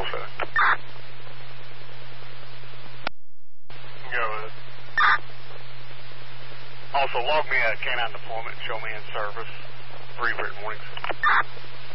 7. Go ahead. Also, log me a canine deployment. Show me in service. 3 written warnings.